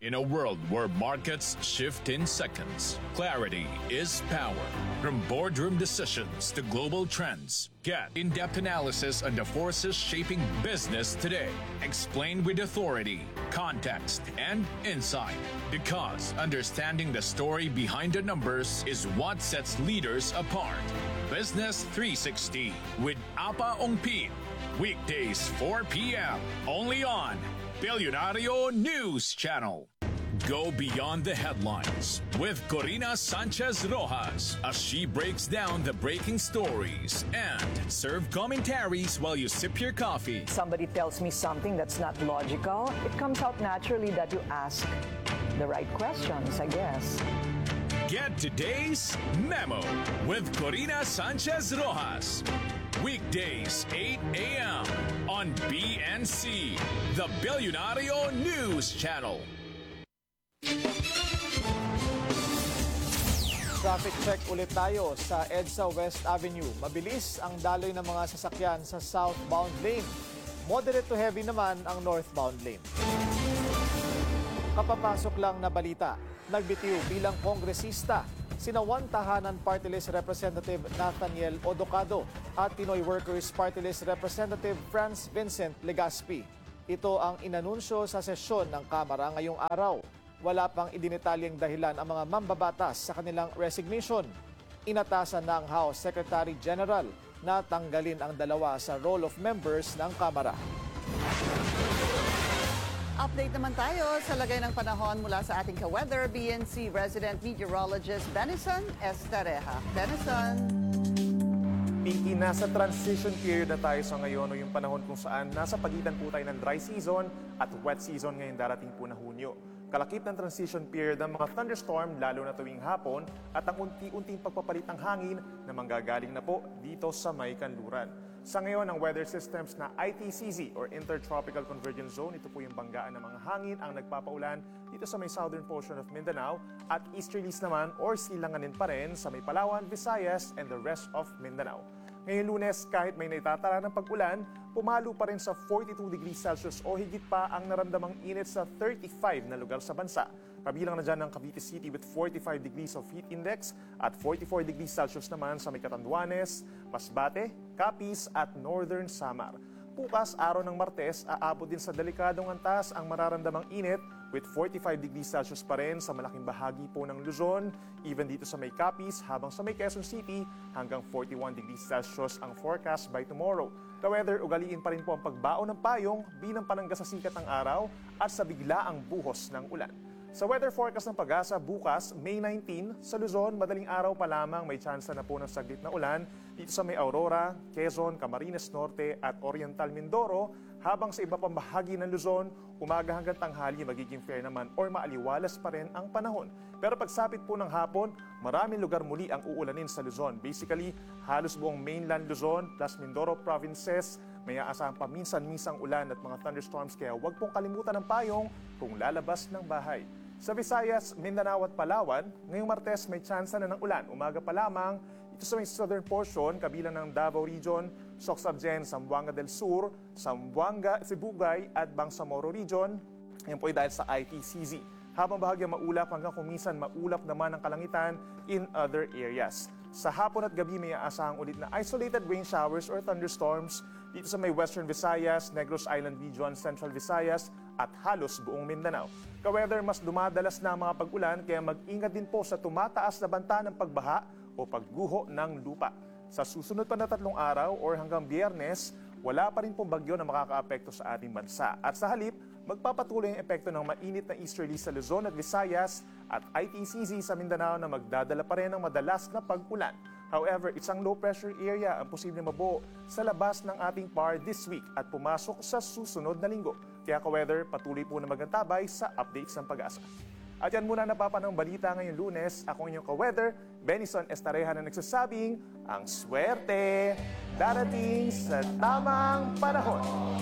In a world where markets shift in seconds, clarity is power. From boardroom decisions to global trends, get in-depth analysis on the forces shaping business today. Explained with authority, context, and insight. Because understanding the story behind the numbers is what sets leaders apart. Business 360 with Apa Ongpin. Weekdays 4 p.m. only on Bilyonaryo News Channel. Go beyond the headlines with Corina Sanchez Rojas as she breaks down the breaking stories and serve commentaries while you sip your coffee. Somebody tells me something that's not logical, it comes out naturally that you ask the right questions, I guess. Get today's Memo with Corina Sanchez Rojas. Weekdays 8 a.m. on BNC, the Bilyonaryo News Channel. Traffic check ulit tayo sa EDSA West Avenue. Mabilis ang daloy ng mga sasakyan sa southbound lane. Moderate to heavy naman ang northbound lane. Kapapasok lang na balita, nagbitiw bilang kongresista sina One Tahanan Party List Representative Nathaniel Odocado at Pinoy Workers Party List Representative Franz Vincent Legaspi. Ito ang inanunsyo sa sesyon ng Kamara ngayong araw. Wala pang idinetalyeng dahilan ang mga mambabatas sa kanilang resignation. Inatasan ng House Secretary General na tanggalin ang dalawa sa roll of members ng Kamara. Update naman tayo sa lagay ng panahon mula sa ating ka-weather, BNC resident meteorologist Benison Estareja. Benison. Pinky, nasa transition period na tayo sa ngayon o yung panahon kung saan nasa pagitan po tayo ng dry season at wet season ngayon darating po na Hunyo. Kalakip ng transition period ng mga thunderstorm lalo na tuwing hapon at ang unti-unting pagpapalit ng hangin na manggagaling na po dito sa may kanluran. Sa ngayon, ang weather systems na ITCZ or Intertropical Convergence Zone, ito po yung banggaan ng mga hangin ang nagpapaulan dito sa may southern portion of Mindanao at easterlies naman or silanganin pa rin sa may Palawan, Visayas and the rest of Mindanao. Ngayong Lunes, kahit may naitatala ng pag-ulan, pumalo pa rin sa 42 degrees Celsius o higit pa ang naramdamang init sa 35 na lugar sa bansa. Kabilang na dyan ng Cavite City with 45 degrees of heat index at 44 degrees Celsius naman sa may Catanduanes, Masbate, Capiz at Northern Samar. Bukas, araw ng Martes, aabot din sa delikadong antas ang mararamdamang init with 45 degrees Celsius pa rin sa malaking bahagi po ng Luzon, even dito sa may Capiz, habang sa may Quezon City, hanggang 41 degrees Celsius ang forecast by tomorrow. Ka-weather, ugaliin pa rin po ang pagbaon ng payong bilang panangga sa sikat ng araw at sa biglaang buhos ng ulan. Sa weather forecast ng Pag-asa, bukas, May 19, sa Luzon, madaling araw pa lamang may tsansa na po ng saglit na ulan dito sa may Aurora, Quezon, Camarines Norte at Oriental Mindoro, habang sa iba pang bahagi ng Luzon, umaga hanggang tanghali magiging fair naman or maaliwalas pa rin ang panahon. Pero pagsapit po ng hapon, maraming lugar muli ang uulanin sa Luzon. Basically, halos buong mainland Luzon plus Mindoro provinces, may aasahang paminsan-minsang ulan at mga thunderstorms kaya huwag pong kalimutan ng payong kung lalabas ng bahay. Sa Visayas, Mindanao at Palawan, ngayong Martes may tsansa na ng ulan. Umaga pa lamang, ito sa may southern portion, kabilang ng Davao Region, Soxargen, Zamboanga del Sur, Zamboanga, Sibugay at Bangsamoro Region. Yan po ay dahil sa ITCZ. Habang bahagyang maulap hanggang kuminsan maulap naman ang kalangitan in other areas. Sa hapon at gabi may aasahang ulit na isolated rain showers or thunderstorms dito sa may Western Visayas, Negros Island Region, Central Visayas at halos buong Mindanao. Ka-weather, mas dumadalas na ang mga pag-ulan kaya mag-ingat din po sa tumataas na banta ng pagbaha o pagguho ng lupa. Sa susunod pa na 3 araw or hanggang Biyernes, wala pa rin pong bagyo na makakaapekto sa ating bansa. At sa halip, magpapatuloy ang epekto ng mainit na easterly sa Luzon at Visayas at ITCZ sa Mindanao na magdadala pa rin ng madalas na pag-ulan. However, isang low-pressure area ang posibleng mabuo sa labas ng ating PAR this week at pumasok sa susunod na linggo. Kaya ka-weather, patuloy po na magantabay sa updates ng Pag-asa. At yan muna napapanang balita ngayong Lunes. Ako inyong ka-weather, Benison Estareja na nagsasabing, ang swerte darating sa tamang panahon.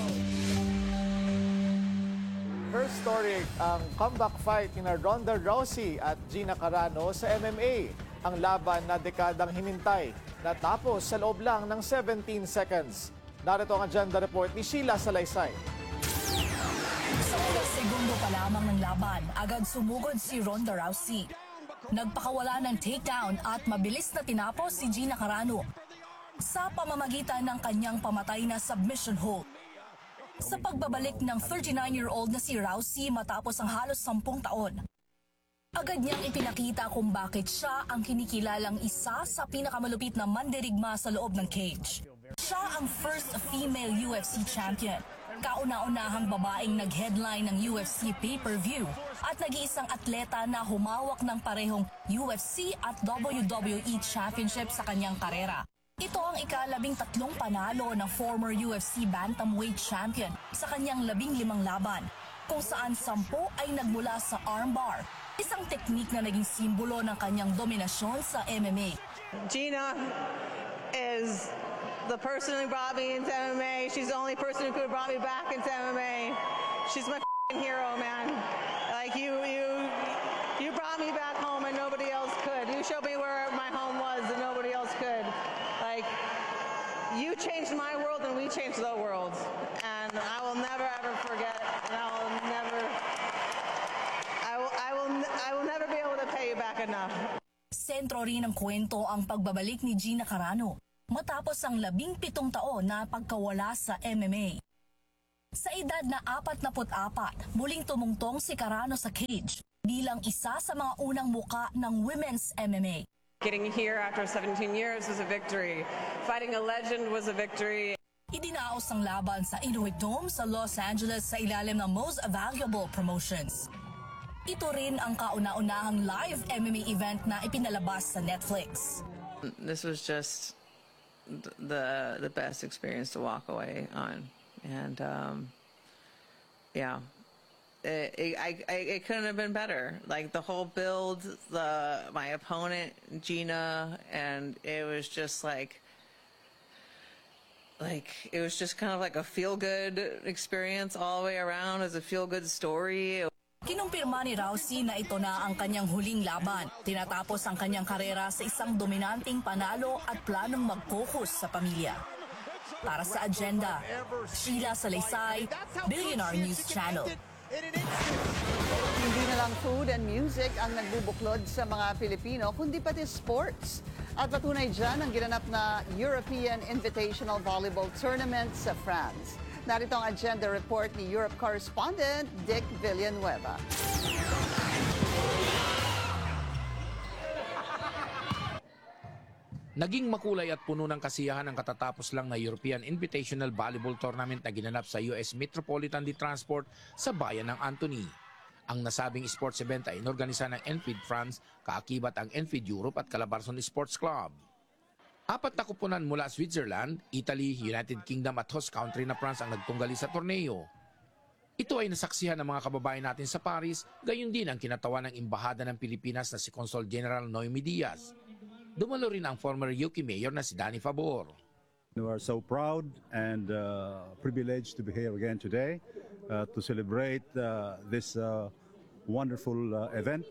First story, ang comeback fight ni Ronda Rousey at Gina Carano sa MMA. Ang laban na dekadang hinintay natapos sa loob lang ng 17 seconds. Narito ang agenda report ni Sheila Salaysay. Sa oras segundo pa lamang ng laban, agad sumugod si Ronda Rousey. Nagpakawala ng takedown at mabilis na tinapos si Gina Carano sa pamamagitan ng kanyang pamatay na submission hold. Sa pagbabalik ng 39-year-old na si Rousey matapos ang halos 10 taon, agad niyang ipinakita kung bakit siya ang kinikilalang isa sa pinakamalupit na mandirigma sa loob ng cage. Siya ang first female UFC champion, kauna-unahang babaeng nag-headline ng UFC pay-per-view at nag-iisang atleta na humawak ng parehong UFC at WWE championship sa kanyang karera. Ito ang ika-13 panalo ng former UFC bantamweight champion sa kanyang 15 laban, kung saan 10 ay nagmula sa armbar, isang teknik na naging simbolo ng kanyang dominasyon sa MMA. Gina is the person who brought me into MMA. She's the only person who could have brought me back into MMA. She's my hero, man. Like you brought me back home and nobody else could. You showed me where my home was and nobody else could. Like, you changed my world and we changed the world. And I will never ever forget, and I will never be able to pay you back enough. Sentro rin ng kwento ang pagbabalik ni Gina Carano matapos ang 17 taon na pagkawala sa MMA. Sa edad na 44, muling tumungtong si Carano sa cage bilang isa sa mga unang muka ng women's MMA. Getting here after 17 years was a victory. Fighting a legend was a victory. Idinaos ang laban sa Inuit Dome sa Los Angeles sa ilalim ng Most Valuable Promotions. Ito rin ang kauna-unahang live MMA event na ipinalabas sa Netflix. This was just the best experience to walk away on. And yeah. It couldn't have been better. Like the whole build, my opponent Gina, and it was just like it was just kind of like a feel-good experience all the way around. As a feel-good story. Kinumpirma ni Rousey na ito na ang kanyang huling laban. Tinatapos ang kanyang karera sa isang dominanting panalo at planong mag-focus sa pamilya. Para sa Agenda, Sheila Salaysay, Billionaire News Channel. Hindi na lang food and music ang nagbubuklod sa mga Pilipino, kundi pati sports. At patunay dyan ang ginanap na European Invitational Volleyball Tournament sa France. Narito ang agenda report ni Europe correspondent Dick Villanueva. Naging makulay at puno ng kasiyahan ang katatapos lang na European Invitational Volleyball Tournament na ginanap sa US Metropolitan de Transport sa bayan ng Antony. Ang nasabing sports event ay inorganisa ng Enfid France, kaakibat ang Enfid Europe at Calabarzon Sports Club. 4 na kupunan mula Switzerland, Italy, United Kingdom at host country na France ang nagtunggali sa torneo. Ito ay nasaksihan ng mga kababayan natin sa Paris, gayon din ang kinatawan ng Embahada ng Pilipinas na si Consul General Noemi Diaz. Dumalo rin ang former UKI Mayor na si Danny Fabor. We are so proud and privileged to be here again today to celebrate this wonderful event,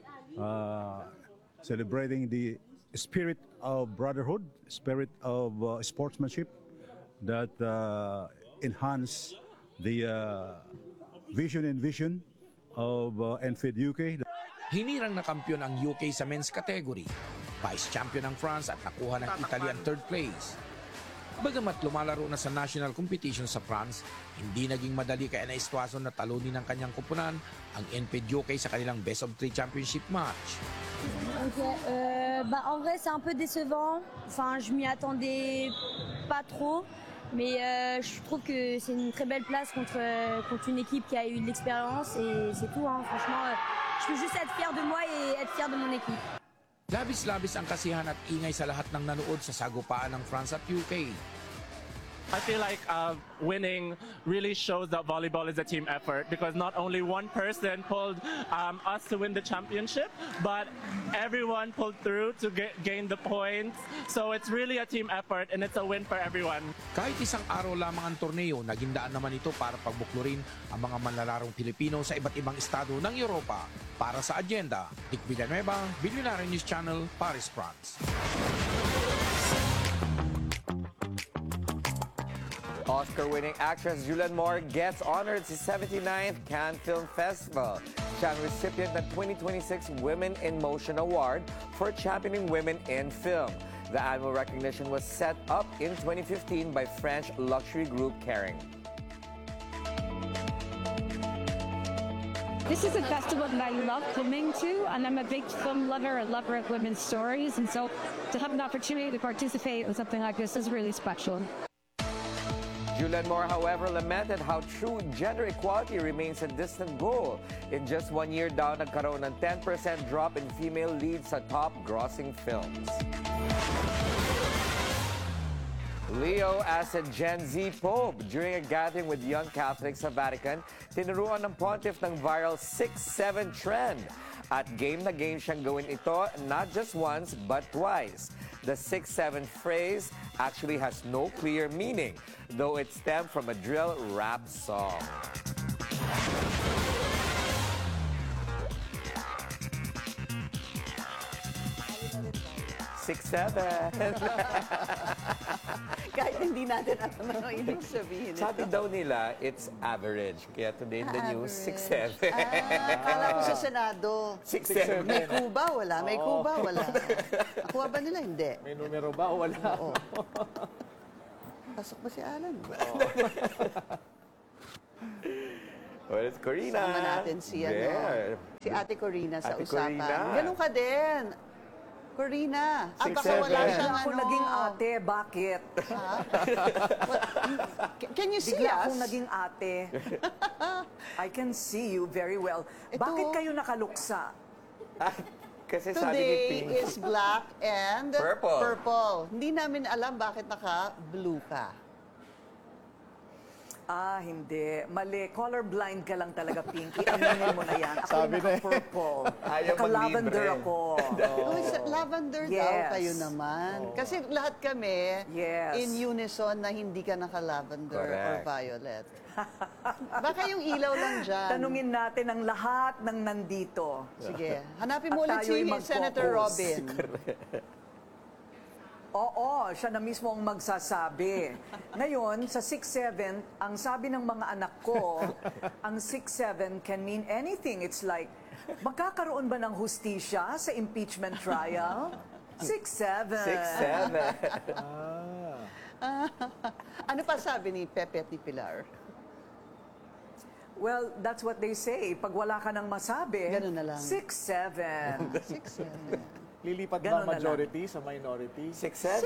celebrating the spirit of brotherhood, spirit of sportsmanship that enhance the vision of Enfid UK. Hinirang na kampiyon ang UK sa men's category. Vice champion ng France at nakuha ng Italy ang 3rd place. Bagamat lumalaro na sa national competition sa France, hindi naging madali kaya naistwason na talunin ng kanyang kupunan ang Enfid UK sa kanilang best of 3 championship match. En vrai, c'est un peu décevant. Enfin, je m'y attendais pas trop. Mais je trouve que c'est une très belle place contre une équipe qui a eu de l'expérience. Et c'est tout, hein. Franchement, je peux juste être fier de moi et être fier de mon équipe. Labis-labis ang kasiyahan at ingay sa lahat ng nanood sa sagupaan ng France at UK. I feel like winning really shows that volleyball is a team effort, because not only one person pulled us to win the championship, but everyone pulled through to gain the points. So it's really a team effort and it's a win for everyone. Kahit isang araw lamang ang torneo, naging daan naman ito para pagbuklurin ang mga manlalarong Pilipino sa iba't ibang estado ng Europa. Para sa Agenda, Dick Villanueva, Billionaire News Channel, Paris, France. Oscar-winning actress Julianne Moore gets honored sa 79th Cannes Film Festival. Siya ang recipient ng 2026 Women in Motion Award for championing women in film. The annual recognition was set up in 2015 by French luxury group Kering. This is a festival that I love coming to, and I'm a big film lover, a lover of women's stories, and so to have an opportunity to participate in something like this is really special. Julianne Moore, however, lamented how true gender equality remains a distant goal. In just 1 year daw, nagkaroon ng 10% drop in female leads sa top-grossing films. Leo as a Gen Z Pope. During a gathering with young Catholics sa Vatican, tinuruan ng pontiff ng viral 6-7 trend. At game na game siyang gawin ito not just once but twice. The 6-7 phrase actually has no clear meaning, though it stemmed from a drill rap song. Kahit hindi natin alam ano ibig sabihin ito. Sabi daw nila, it's average. Kaya today in the news, 6-7. Kala ko sa Senado. 6-7. May kuba, wala. May kuba, wala. Nakuha ba nila? Hindi. May numero ba? Wala. Oo. Pasok ba si Alan? Well, it's Corina. Sama natin si, si Ate Corina sa Ate usapan. Corina. Ganun ka din. Corina. Baka 6-7. wala siyang Ako naging ate, bakit? Can you see Bigla us? akong naging ate. I can see you very well. Bakit kayo nakaluksa? Kasi sabi ni Today Pink. is black and Purple. Hindi namin alam bakit naka-blue ka. Hindi. Mali. Colorblind ka lang talaga, Pinky. Aminin mo na yan. Ako Sabi yung naka-purple. Ayaw Naka-lavender maglibre. ako. Lavender daw Yes. kayo naman. Kasi lahat kami in unison na hindi ka naka-lavender or Correct. violet. Baka yung ilaw lang dyan. Tanungin natin ang lahat ng nandito. Sige. Hanapin mo ulit At tayo'y si Senator mag-focus. Robin. Oo, siya na mismo ang magsasabi. Ngayon, sa 6-7, ang sabi ng mga anak ko, ang 6-7 can mean anything. It's like, magkakaroon ba ng hustisya sa impeachment trial? 6-7. 6-7. Ano pa sabi ni Pepe at ni Pilar? Well, that's what they say. Pag wala ka nang masabi, Ganun na lang. 6-7. 6-7. Lilipat Ganun ba na majority sa minority? 6-7.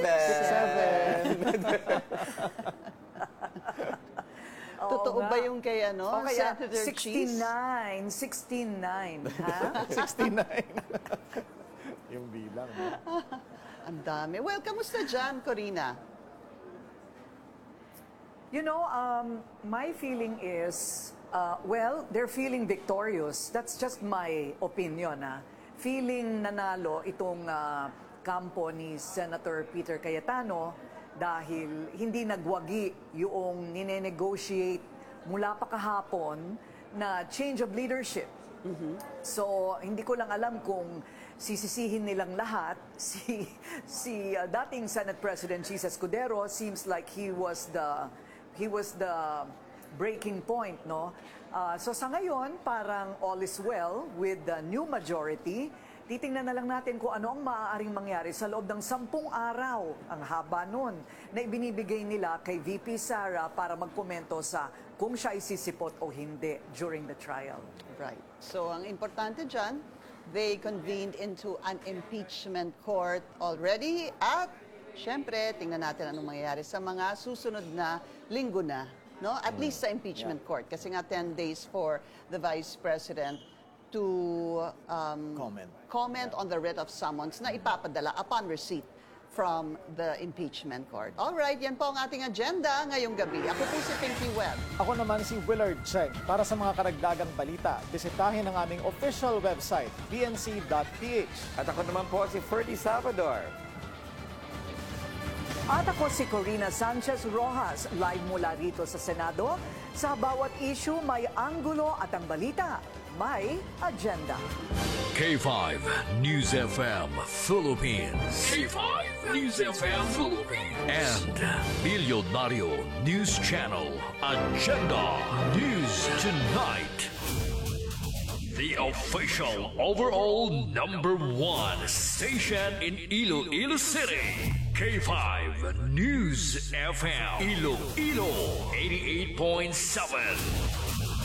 6-7. Totoo nga. ba yung kay O kaya, Senator Cheese? 69, ha? 69. Yung bilang. No? Ang dami. Well, kamusta dyan, Corina? You know, my feeling is, well, they're feeling victorious. That's just my opinion, Feeling nanalo itong kampo ni Senator Peter Cayetano dahil hindi nagwagi yung nine-negotiate mula pa kahapon na change of leadership. So, hindi ko lang alam kung sisisihin nilang lahat. Si dating Senate President Chis Escudero seems like he was the breaking point, no? So sa ngayon, parang all is well with the new majority. Titingnan na lang natin kung ano ang maaaring mangyari sa loob ng 10 araw, ang haba nun, na ibinibigay nila kay VP Sara para magkomento sa kung siya isisipot o hindi during the trial. Right. So, ang importante dyan, they convened into an impeachment court already at syempre, tingnan natin anong mangyayari sa mga susunod na linggo na. No? At least sa impeachment court. Kasi nga 10 days for the Vice President to comment on the writ of summons na ipapadala upon receipt from the impeachment court. Alright, yan po ang ating agenda ngayong gabi. Ako po si Pinky Webb. Ako naman si Willard Cheng. Para sa mga karagdagang balita, bisitahin ang aming official website, pnc.ph. At ako naman po si Ferdy Salvador. At ako si Corina Sanchez Rojas, live mula rito sa Senado. Sa bawat issue may anggulo at ang balita may agenda. K5 News FM Philippines. K5 News FM Philippines. And Milyonaryo News Channel. Agenda News Tonight. The official overall #1 station in Iloilo City. K5 News FM. Iloilo 88.7.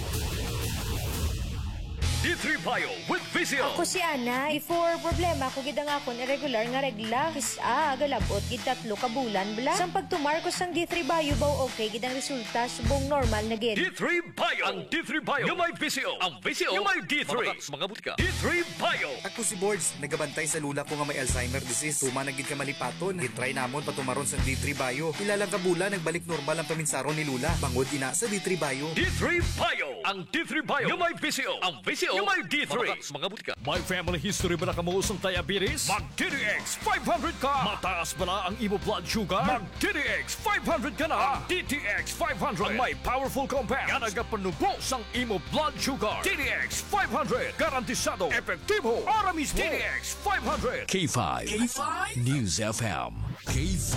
D3 Bio with Vizio. Ako si Ana. Before problema ko gid ang akon irregular nga regla. Kisa galabot gid 3 ka bulan bla. Sang pagtumarkos sang D3 Bio baw okay gid ang resulta subong normal na gid. D3 Bio. Ang D3 Bio yung may Vizio. Ang Vizio yung may D3. Mga butika. D3 Bio. Ako si Boards. Nagabantay sa lula ko nga may Alzheimer disease. Tuma na gid ka malipaton. Gitry namon patumaron sa D3 Bio. Ilang ka bulan nagbalik normal ang paminsaron ni lula. Bangod ina sa D3 Bio. D3 Bio. Ang D3 Bio yung may Vizio. Ang Vizio yung may D3. Mga butika. May family history ba na kamuusong diabetes? Mag-DDX 500 ka. Mataas ba na ang imo blood sugar? Mag-DDX 500 ka na. DTX 500 ang may powerful compounds. Nga nagapanubos ang imo blood sugar. DDX 500. Garantisado. Epektibo. Aramis DDX 500. K5. News FM. K5.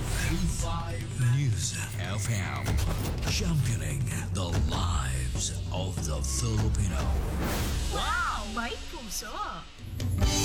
News FM. Championing the lives of the Filipino. Wow! May puso!